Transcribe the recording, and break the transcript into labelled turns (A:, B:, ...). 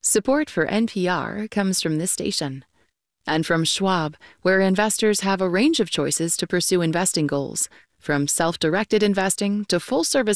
A: Support for NPR comes from this station and from Schwab, where investors have a range of choices to pursue investing goals, from self-directed investing to full-service